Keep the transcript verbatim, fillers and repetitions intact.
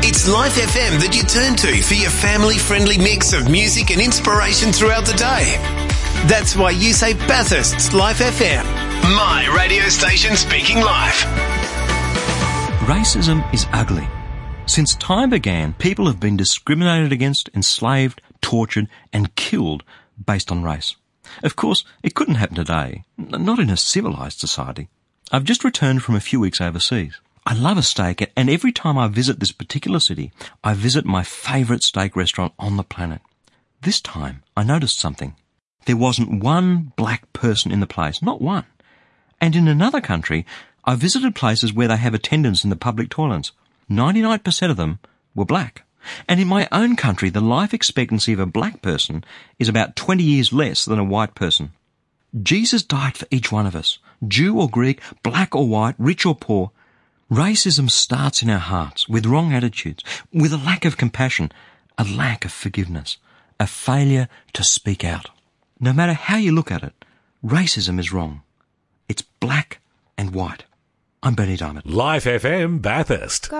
It's Life F M that you turn to for your family-friendly mix of music and inspiration throughout the day. That's why you say Bathurst's Life F M. My radio station speaking life. Racism is ugly. Since time began, people have been discriminated against, enslaved, tortured and killed based on race. Of course, it couldn't happen today, not in a civilised society. I've just returned from a few weeks overseas. I love a steak, and every time I visit this particular city, I visit my favourite steak restaurant on the planet. This time, I noticed something. There wasn't one black person in the place, not one. And in another country, I visited places where they have attendants in the public toilets. ninety-nine percent of them were black. And in my own country, the life expectancy of a black person is about twenty years less than a white person. Jesus died for each one of us, Jew or Greek, black or white, rich or poor. Racism starts in our hearts with wrong attitudes, with a lack of compassion, a lack of forgiveness, a failure to speak out. No matter how you look at it, racism is wrong. It's black and white. I'm Bernie Diamond. Life F M Bathurst.